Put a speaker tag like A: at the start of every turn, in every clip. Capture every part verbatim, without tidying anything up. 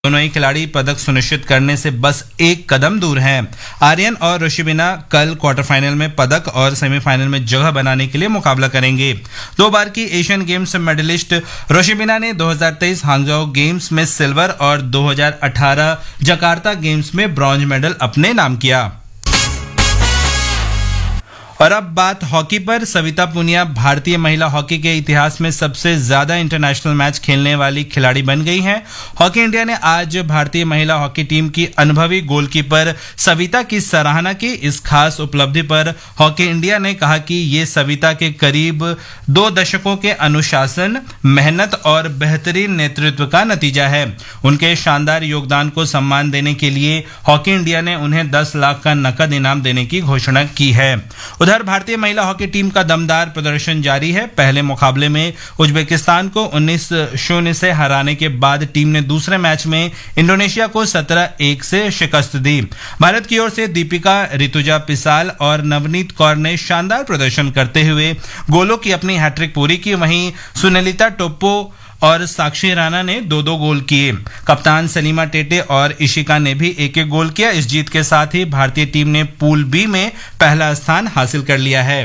A: दोनों ही खिलाड़ी पदक सुनिश्चित करने से बस एक कदम दूर हैं। आर्यन और ऋषिबिना कल क्वार्टर फाइनल में पदक और सेमीफाइनल में जगह बनाने के लिए मुकाबला करेंगे। दो बार की एशियन गेम्स मेडलिस्ट ऋषिबिना ने दो हज़ार तेईस हांगझाओ गेम्स में सिल्वर और दो हज़ार अठारह जकार्ता गेम्स में ब्रॉन्ज मेडल अपने नाम किया। और अब बात हॉकी पर। सविता पुनिया भारतीय महिला हॉकी के इतिहास में सबसे ज्यादा इंटरनेशनल मैच खेलने वाली खिलाड़ी बन गई हैं। हॉकी इंडिया ने आज भारतीय महिला हॉकी टीम की अनुभवी गोलकीपर सविता की सराहना की। इस खास उपलब्धि पर हॉकी इंडिया ने कहा कि ये सविता के करीब दो दशकों के अनुशासन, मेहनत और बेहतरीन नेतृत्व का नतीजा है। उनके शानदार योगदान को सम्मान देने के लिए हॉकी इंडिया ने उन्हें दस लाख का नकद इनाम देने की घोषणा की है। उधर भारतीय महिला हॉकी टीम का दमदार प्रदर्शन जारी है। पहले मुकाबले में उज्बेकिस्तान को उन्नीस शून्य से हराने के बाद टीम ने दूसरे मैच में इंडोनेशिया को सत्रह एक से शिकस्त दी। भारत की ओर से दीपिका, ऋतुजा पिसाल और नवनीत कौर ने शानदार प्रदर्शन करते हुए गोलों की अपनी हैट्रिक पूरी की। वहीं सुनीलिता टोप्पो और साक्षी राणा ने दो दो गोल किए। कप्तान सलीमा टेटे और इशिका ने भी एक एक गोल किया। इस जीत के साथ ही भारतीय टीम ने पूल बी में पहला स्थान हासिल कर लिया है।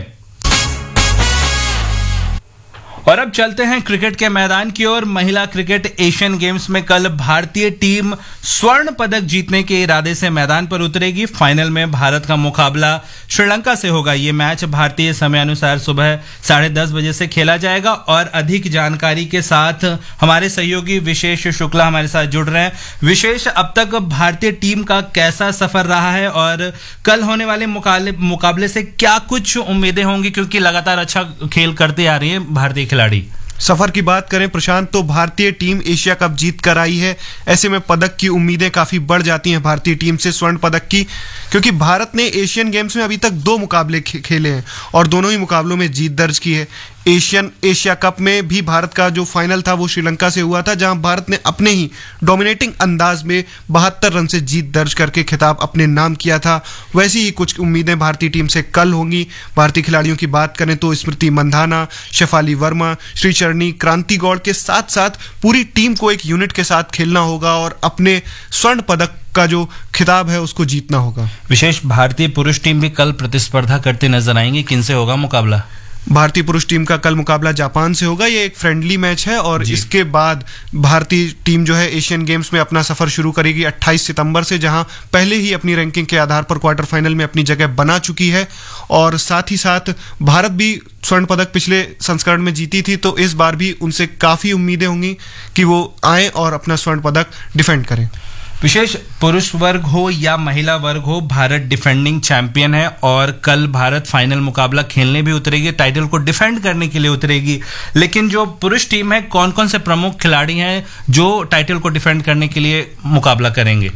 A: और अब चलते हैं क्रिकेट के मैदान की ओर। महिला क्रिकेट एशियन गेम्स में कल भारतीय टीम स्वर्ण पदक जीतने के इरादे से मैदान पर उतरेगी। फाइनल में भारत का मुकाबला श्रीलंका से होगा। ये मैच भारतीय समय अनुसार सुबह साढ़े दस बजे से खेला जाएगा। और अधिक जानकारी के साथ हमारे सहयोगी विशेष शुक्ला हमारे साथ जुड़ रहे हैं। विशेष, अब तक भारतीय टीम का कैसा सफर रहा है और कल होने वाले मुकाबले मुकाबले से क्या कुछ उम्मीदें होंगी, क्योंकि लगातार अच्छा खेल करते आ रही है भारतीय खिलाड़ी।
B: सफर की बात करें प्रशांत, तो भारतीय टीम एशिया कप जीत कर आई है। ऐसे में पदक की उम्मीदें काफी बढ़ जाती हैं भारतीय टीम से स्वर्ण पदक की, क्योंकि भारत ने एशियन गेम्स में अभी तक दो मुकाबले खेले हैं और दोनों ही मुकाबलों में जीत दर्ज की है। एशियन एशिया कप में भी भारत का जो फाइनल था वो श्रीलंका से हुआ था, जहां भारत ने अपने ही डोमिनेटिंग अंदाज में बहत्तर रन से जीत दर्ज करके खिताब अपने नाम किया था। वैसी ही कुछ उम्मीदें भारतीय टीम से कल होंगी। भारतीय खिलाड़ियों की बात करें तो स्मृति मंधाना, शेफाली वर्मा, श्रीचरणी, क्रांति गौड़ के साथ साथ पूरी टीम को एक यूनिट के साथ खेलना होगा और अपने स्वर्ण पदक का जो खिताब है उसको जीतना होगा।
A: विशेष, भारतीय पुरुष टीम भी कल प्रतिस्पर्धा करते नजर आएंगे। किनसे होगा मुकाबला?
B: भारतीय पुरुष टीम का कल मुकाबला जापान से होगा। ये एक फ्रेंडली मैच है और इसके बाद भारतीय टीम जो है एशियन गेम्स में अपना सफर शुरू करेगी अट्ठाईस सितंबर से, जहां पहले ही अपनी रैंकिंग के आधार पर क्वार्टर फाइनल में अपनी जगह बना चुकी है। और साथ ही साथ भारत भी स्वर्ण पदक पिछले संस्करण में जीती थी, तो इस बार भी उनसे काफी उम्मीदें होंगी कि वो आए और अपना स्वर्ण पदक डिफेंड करें।
A: विशेष, पुरुष वर्ग हो या महिला वर्ग हो, भारत डिफेंडिंग चैंपियन है और कल भारत फाइनल मुकाबला खेलने भी उतरेगी, टाइटल को डिफेंड करने के लिए उतरेगी। लेकिन जो पुरुष टीम है, कौन कौन से प्रमुख खिलाड़ी हैं जो टाइटल को डिफेंड करने के लिए मुकाबला करेंगे?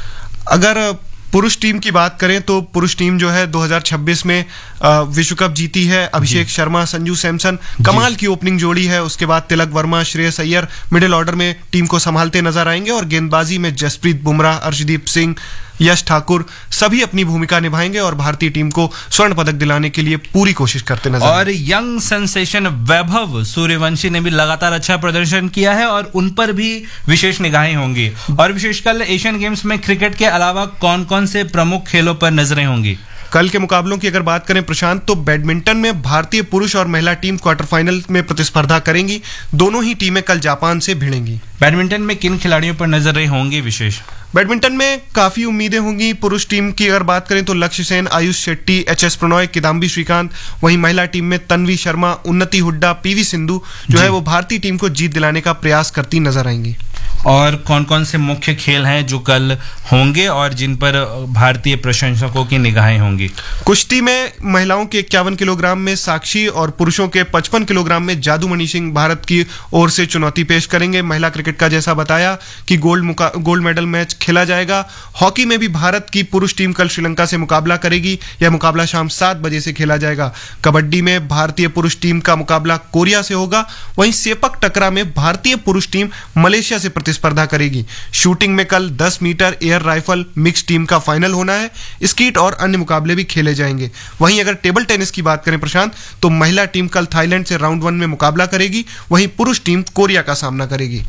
B: अगर पुरुष टीम की बात करें तो पुरुष टीम जो है दो हज़ार छब्बीस में विश्व कप जीती है। अभिषेक शर्मा, संजू सैमसन कमाल की ओपनिंग जोड़ी है। उसके बाद तिलक वर्मा, श्रेयस अय्यर मिडिल ऑर्डर में टीम को संभालते नजर आएंगे और गेंदबाजी में जसप्रीत बुमराह, अर्शदीप सिंह, यश ठाकुर सभी अपनी भूमिका निभाएंगे और भारतीय टीम को स्वर्ण पदक दिलाने के लिए पूरी कोशिश करते नजर
A: और यंग सेंसेशन वैभव सूर्यवंशी ने भी लगातार अच्छा प्रदर्शन किया है और उन पर भी विशेष निगाहें होंगी। और विशेष कल एशियन गेम्स में क्रिकेट के अलावा कौन कौन से प्रमुख खेलों पर नजरें होंगी?
B: कल के मुकाबलों की अगर बात करें प्रशांत, तो बैडमिंटन में भारतीय पुरुष और महिला टीम क्वार्टर फाइनल में प्रतिस्पर्धा करेंगी। दोनों ही टीमें कल जापान से भिड़ेंगी।
A: बैडमिंटन में किन खिलाड़ियों पर नजरें होंगी? विशेष,
B: बैडमिंटन में काफी उम्मीदें होंगी। पुरुष टीम की अगर बात करें तो लक्ष्य सेन, आयुष शेट्टी, एच एस प्रणॉय, किदाम्बी श्रीकांत। वहीं महिला टीम में तन्वी शर्मा, उन्नति हुड्डा, पीवी सिंधु जो है वो भारतीय टीम को जीत दिलाने का प्रयास करती नजर आएंगी।
A: और कौन कौन से मुख्य खेल हैं जो कल होंगे और जिन पर भारतीय प्रशंसकों की निगाहें होंगी?
B: कुश्ती में महिलाओं के इक्यावन किलोग्राम में साक्षी और पुरुषों के पचपन किलोग्राम में जादूमणि सिंह भारत की ओर से चुनौती पेश करेंगे। महिला क्रिकेट का जैसा बताया कि गोल्ड गोल्ड मेडल मैच खेला जाएगा। हॉकी में भी भारत की पुरुष टीम कल श्रीलंका से मुकाबला करेगी। यह मुकाबला शाम सात बजे से खेला जाएगा। कबड्डी में भारतीय पुरुष टीम का मुकाबला कोरिया से होगा। वहीं सेपक टकरा में भारतीय पुरुष टीम मलेशिया से प्रतिस्पर्धा करेगी। शूटिंग में कल दस metre air rifle mix team का फाइनल होना है। स्कीट और अन्य मुकाबले भी खेले जाएंगे। वहीं अगर टेबल टेनिस की बात करें प्रशांत, तो महिला टीम कल थाईलैंड से राउंड वन में मुकाबला करेगी। वहीं पुरुष टीम कोरिया का सामना करेगी।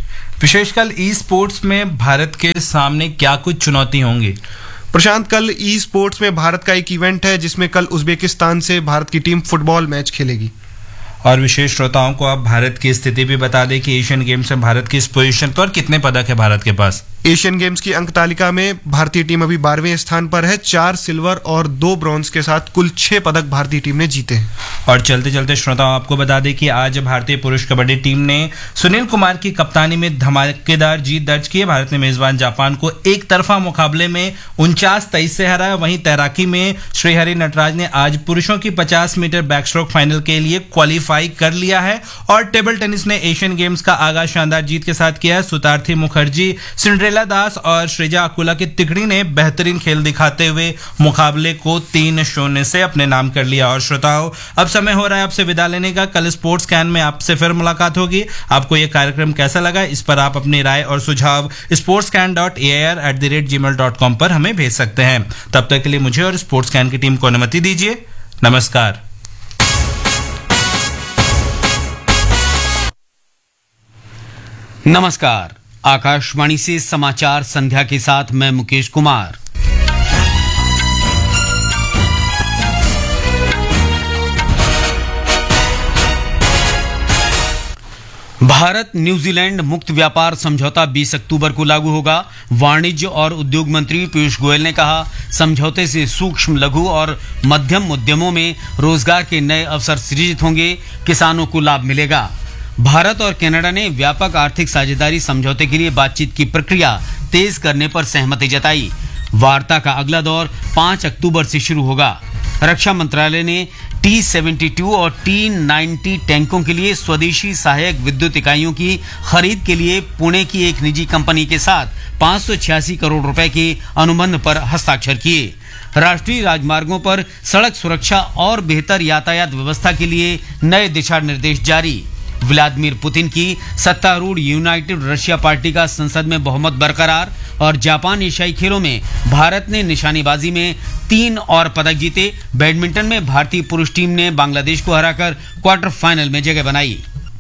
A: विशेषकर ई स्पोर्ट्स में भारत के सामने क्या कुछ चुनौती होंगी?
B: प्रशांत, कल ई स्पोर्ट्स में भारत का एक इवेंट है जिसमें कल उज्बेकिस्तान से भारत की टीम फुटबॉल मैच खेलेगी।
A: और विशेष श्रोताओं को आप भारत की स्थिति भी बता दें कि एशियन गेम्स में भारत की इस पोजीशन पर कितने पदक है भारत के पास?
B: एशियन गेम्स की अंक तालिका में भारतीय टीम अभी बारहवें स्थान पर है। चार सिल्वर और दो ब्रॉन्ज के साथ कुल छह पदक भारतीय टीम ने जीते हैं।
A: और चलते चलते श्रोताओं आपको बता दें कि आज भारतीय पुरुष कबड्डी टीम ने सुनील कुमार की कप्तानी में धमाकेदार जीत दर्ज की है। भारत ने मेजबान जापान को एक तरफा मुकाबले में उनचास तेईस से हराया। वहीं तैराकी में श्रीहरि नटराज ने आज पुरुषों की पचास मीटर बैकस्ट्रोक फाइनल के लिए क्वालिफाई कर लिया है। और टेबल टेनिस ने एशियन गेम्स का आगाज शानदार जीत के साथ किया है। सुतार्थी मुखर्जी, सिंड्रेला दास और श्रेजा अकुला की तिकड़ी ने बेहतरीन खेल दिखाते हुए मुकाबले को तीन शून्य से अपने नाम कर लिया। और श्रोताओं, अब समय हो रहा है आपसे विदा लेने का। कल स्पोर्ट्स कैन में आपसे फिर मुलाकात होगी। आपको यह कार्यक्रम कैसा लगा, इस पर आप अपनी राय और सुझाव sports can dot A I R at the rate ji mail dot com पर हमें भेज सकते हैं। तब तक के लिए मुझे और स्पोर्ट्स कैन की टीम को अनुमति दीजिए। नमस्कार।
C: नमस्कार। आकाशवाणी से समाचार संध्या के साथ मैं मुकेश कुमार। भारत न्यूजीलैंड मुक्त व्यापार समझौता बीस अक्टूबर को लागू होगा। वाणिज्य और उद्योग मंत्री पीयूष गोयल ने कहा, समझौते से सूक्ष्म, लघु और मध्यम उद्यमों में रोजगार के नए अवसर सृजित होंगे, किसानों को लाभ मिलेगा। भारत और कनाडा ने व्यापक आर्थिक साझेदारी समझौते के लिए बातचीत की प्रक्रिया तेज करने पर सहमति जताई। वार्ता का अगला दौर पाँच अक्टूबर से शुरू होगा। रक्षा मंत्रालय ने टी सेवेंटी टू और टी नाइंटी टैंकों के लिए स्वदेशी सहायक विद्युत इकाइयों की खरीद के लिए पुणे की एक निजी कंपनी के साथ पाँच सौ छियासी करोड़ रुपए के अनुबंध पर हस्ताक्षर किए। राष्ट्रीय राजमार्गों पर सड़क सुरक्षा और बेहतर यातायात व्यवस्था के लिए नए दिशा निर्देश जारी। व्लादिमीर पुतिन की सत्तारूढ़ यूनाइटेड रशिया पार्टी का संसद में बहुमत बरकरार। और जापान एशियाई खेलों में भारत ने निशानेबाजी में तीन और पदक जीते। बैडमिंटन में भारतीय पुरुष टीम ने बांग्लादेश को हराकर क्वार्टर फाइनल में जगह बनाई।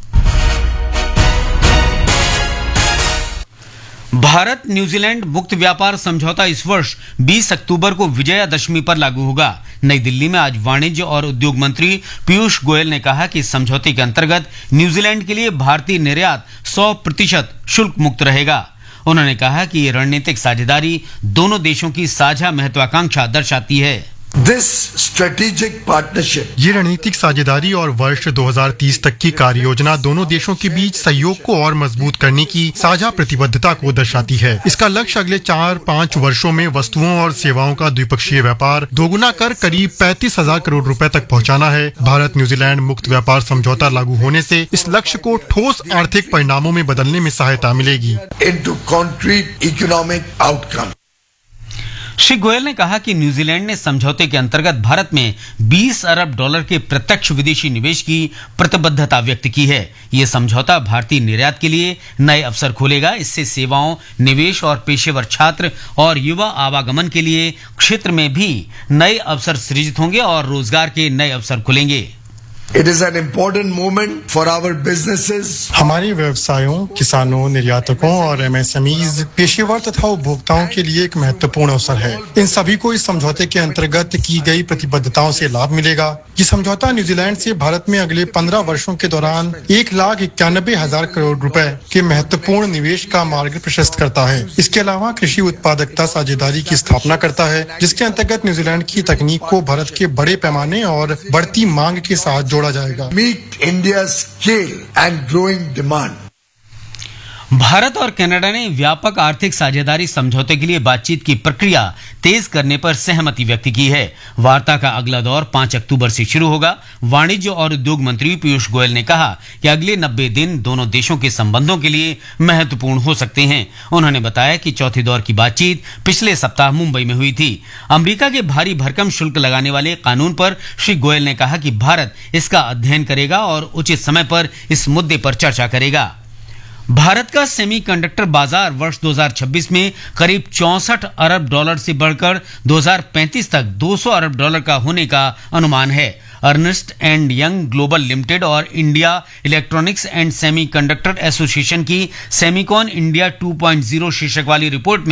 C: भारत न्यूजीलैंड मुक्त व्यापार समझौता इस वर्ष बीस अक्टूबर को विजयादशमी पर लागू होगा। नई दिल्ली में आज वाणिज्य और उद्योग मंत्री पीयूष गोयल ने कहा कि समझौते के अंतर्गत न्यूजीलैंड के लिए भारतीय निर्यात सौ प्रतिशत शुल्क मुक्त रहेगा। उन्होंने कहा कि ये रणनीतिक साझेदारी दोनों देशों की साझा महत्वाकांक्षा दर्शाती है।
D: This strategic partnership
E: ये रणनीतिक साझेदारी और वर्ष दो हज़ार तीस तक की कार्य योजना दोनों देशों के बीच सहयोग को और मजबूत करने की साझा प्रतिबद्धता को दर्शाती है। इसका लक्ष्य अगले चार पाँच वर्षों में वस्तुओं और सेवाओं का द्विपक्षीय व्यापार दोगुना कर करीब पैंतीस हजार करोड़ रुपए तक पहुंचाना है। भारत न्यूजीलैंड मुक्त व्यापार समझौता लागू होने से इस लक्ष्य को ठोस आर्थिक परिणामों में बदलने में सहायता मिलेगी।
D: into concrete economic outcome.
C: Shri Goyal ने कहा कि न्यूजीलैंड ने समझौते के अंतर्गत भारत में बीस अरब डॉलर के प्रत्यक्ष विदेशी निवेश की प्रतिबद्धता व्यक्त की है। ये समझौता भारतीय निर्यात के लिए नए अवसर खोलेगा। इससे सेवाओं, निवेश और पेशेवर छात्र और युवा आवागमन के लिए क्षेत्र में भी नए अवसर सृजित होंगे और रोजगार के नए अवसर खुलेंगे।
D: It is an important moment for our businesses.
E: हमारे व्यवसायों, किसानों, निर्यातकों और एम एस एम ईज़, पेशेवर तथा उपभोक्ताओं के लिए एक महत्वपूर्ण अवसर है। इन सभी को इस समझौते के अंतर्गत की गई प्रतिबद्धताओं से लाभ मिलेगा। ये समझौता न्यूजीलैंड से भारत में अगले पंद्रह वर्षों के दौरान एक लाख इक्यानबे हजार करोड़ रुपए के महत्वपूर्ण निवेश का मार्ग प्रशस्त करता है। इसके अलावा कृषि उत्पादकता साझेदारी की स्थापना करता है, जिसके अंतर्गत न्यूजीलैंड की तकनीक को भारत के बड़े पैमाने और बढ़ती मांग के साथ जोड़ा जाएगा।
D: Meet India's scale and growing demand.
C: Bharat और कनाडा ने व्यापक आर्थिक साझेदारी समझौते के लिए बातचीत की प्रक्रिया तेज करने पर सहमति व्यक्त की है। वार्ता का अगला दौर पाँच अक्टूबर से शुरू होगा। वाणिज्य और उद्योग मंत्री पीयूष गोयल ने कहा कि अगले नब्बे दिन दोनों देशों के संबंधों के लिए महत्वपूर्ण हो सकते हैं। उन्होंने बताया कि चौथे दौर की बातचीत पिछले सप्ताह मुंबई में हुई थी। अमेरिका के भारी भरकम शुल्क लगाने वाले कानून पर श्री गोयल ने कहा कि भारत इसका अध्ययन करेगा और उचित समय पर इस मुद्दे पर चर्चा करेगा। भारत का सेमीकंडक्टर बाजार वर्ष दो हज़ार छब्बीस में करीब चौसठ अरब डॉलर से बढ़कर दो हज़ार पैंतीस तक दो सौ अरब डॉलर का होने का अनुमान है। Ernest and young global limited और India electronics and semiconductor association की Semicon India two point zero शीर्षक वाली रिपोर्ट